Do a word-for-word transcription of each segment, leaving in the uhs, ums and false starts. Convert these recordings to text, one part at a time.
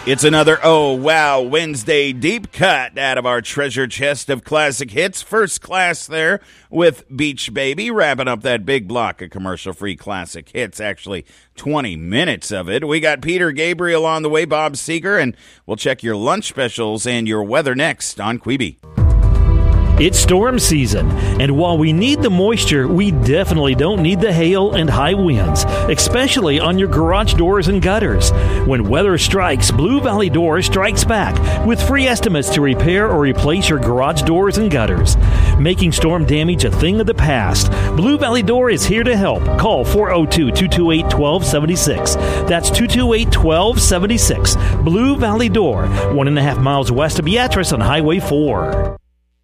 It's another Oh Wow Wednesday deep cut out of our treasure chest of classic hits. First class there with Beach Baby, wrapping up that big block of commercial-free classic hits, actually twenty minutes of it. We got Peter Gabriel on the way, Bob Seger, and we'll check your lunch specials and your weather next on Queeby. It's storm season, and while we need the moisture, we definitely don't need the hail and high winds, especially on your garage doors and gutters. When weather strikes, Blue Valley Door strikes back with free estimates to repair or replace your garage doors and gutters. Making storm damage a thing of the past, Blue Valley Door is here to help. Call four oh two, two two eight, one two seven six. That's two two eight, one two seven six. Blue Valley Door, one and a half miles west of Beatrice on Highway four.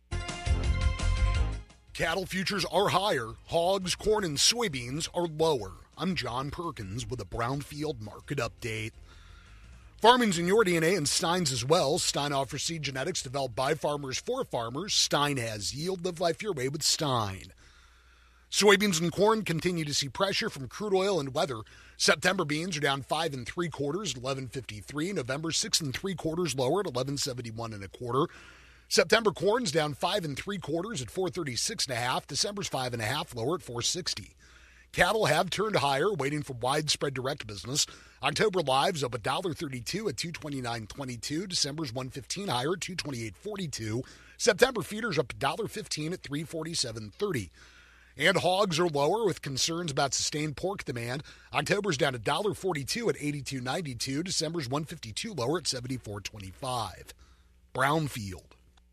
Cattle futures are higher, hogs, corn, and soybeans are lower. I'm John Perkins with a Brownfield market update. Farming's in your D N A and Stein's as well. Stein offers seed genetics developed by farmers for farmers. Stein has yield. Live life your way with Stein. Soybeans and corn continue to see pressure from crude oil and weather. September beans are down five and three quarters at eleven fifty-three. November six and three quarters lower at eleven seventy-one and a quarter. September corn's down five and three quarters at four thirty-six and a half. December's five and a half lower at four sixty. Cattle have turned higher, waiting for widespread direct business. October lives up one thirty-two at two twenty-nine twenty-two. December's one fifteen higher at two twenty-eight forty-two. September feeders up one fifteen at three forty-seven thirty. And hogs are lower with concerns about sustained pork demand. October's down one forty-two at eighty-two ninety-two. December's one fifty-two lower at seventy-four twenty-five. Brownfield.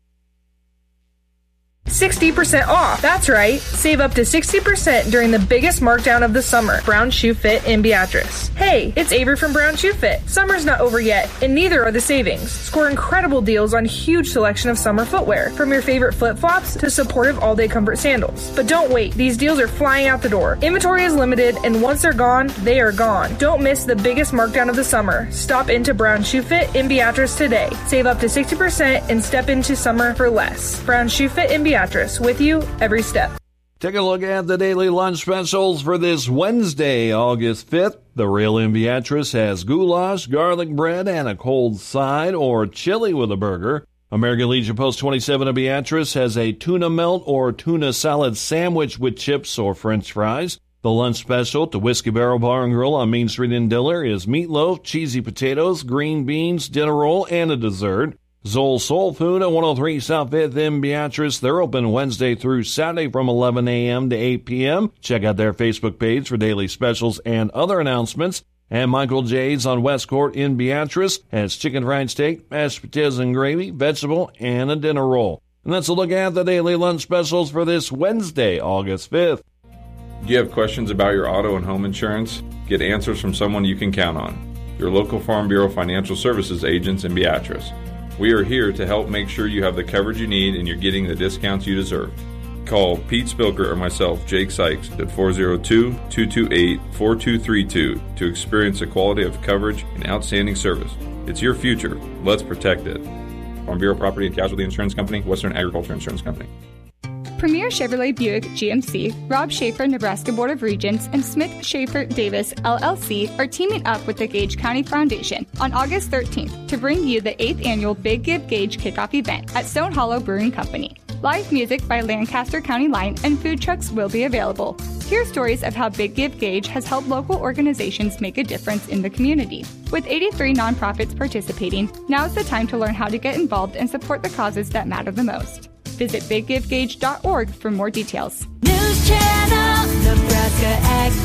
sixty percent off. That's right. Save up to sixty percent during the biggest markdown of the summer. Brown Shoe Fit in Beatrice. Hey, it's Avery from Brown Shoe Fit. Summer's not over yet, and neither are the savings. Score incredible deals on huge selection of summer footwear, from your favorite flip-flops to supportive all-day comfort sandals. But don't wait. These deals are flying out the door. Inventory is limited, and once they're gone, they are gone. Don't miss the biggest markdown of the summer. Stop into Brown Shoe Fit in Beatrice today. Save up to sixty percent and step into summer for less. Brown Shoe Fit in Beatrice. With you every step. Take a look at the daily lunch specials for this Wednesday, August fifth. The Real in Beatrice has goulash, garlic bread, and a cold side or chili with a burger. American Legion Post twenty-seven of Beatrice has a tuna melt or tuna salad sandwich with chips or french fries. The lunch special to Whiskey Barrel Bar and Grill on Main Street in Diller is meatloaf, cheesy potatoes, green beans, dinner roll, and a dessert. Zoll Soul Food at one oh three South fifth in Beatrice. They're open Wednesday through Saturday from eleven a.m. to eight p.m. Check out their Facebook page for daily specials and other announcements. And Michael J's on West Court in Beatrice has chicken fried steak, mashed potatoes and gravy, vegetable, and a dinner roll. And that's a look at the daily lunch specials for this Wednesday, August fifth. Do you have questions about your auto and home insurance? Get answers from someone you can count on. Your local Farm Bureau Financial Services agents in Beatrice. We are here to help make sure you have the coverage you need and you're getting the discounts you deserve. Call Pete Spilker or myself, Jake Sykes, at four oh two, two two eight, four two three two to experience the quality of coverage and outstanding service. It's your future. Let's protect it. Farm Bureau Property and Casualty Insurance Company, Western Agriculture Insurance Company. Premier Chevrolet Buick G M C, Rob Schaefer Nebraska Board of Regents, and Smith Schaefer Davis L L C are teaming up with the Gage County Foundation on August thirteenth to bring you the eighth annual Big Give Gage kickoff event at Stone Hollow Brewing Company. Live music by Lancaster County Line and food trucks will be available. Hear stories of how Big Give Gage has helped local organizations make a difference in the community. With eighty-three nonprofits participating, now is the time to learn how to get involved and support the causes that matter the most. Visit big give gage dot org for more details. News Channel, Nebraska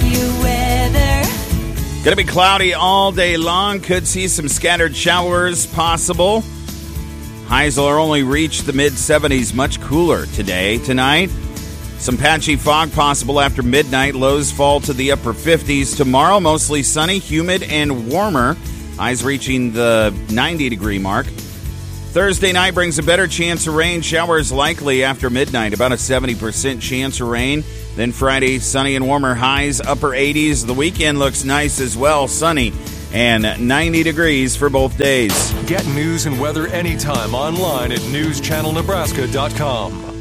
AccuWeather. Gonna be cloudy all day long. Could see some scattered showers possible. Highs will only reach the mid seventies, much cooler today. Tonight, some patchy fog possible after midnight. Lows fall to the upper fifties. Tomorrow, mostly sunny, humid, and warmer. Highs reaching the ninety degree mark. Thursday night brings a better chance of rain. Showers likely after midnight, about a seventy percent chance of rain. Then Friday, sunny and warmer, highs upper eighties. The weekend looks nice as well, sunny and ninety degrees for both days. Get news and weather anytime online at news channel nebraska dot com.